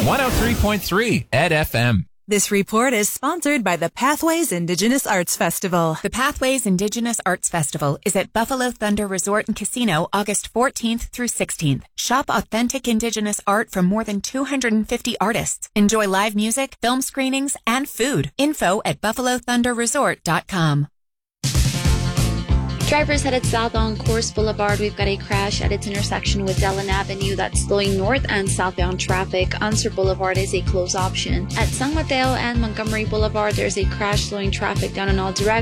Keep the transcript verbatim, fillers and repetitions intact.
one oh three point three Ed F M. This report is sponsored by the Pathways Indigenous Arts Festival. The Pathways Indigenous Arts Festival is at Buffalo Thunder Resort and Casino August fourteenth through sixteenth. Shop authentic Indigenous art from more than two hundred fifty artists. Enjoy live music, film screenings, and food. Info at buffalo thunder resort dot com. Drivers headed south on Course Boulevard. We've got a crash at its intersection with Dellen Avenue that's slowing north and southbound traffic. Unser Boulevard is a closed option. At San Mateo and Montgomery Boulevard, there's a crash slowing traffic down in all directions.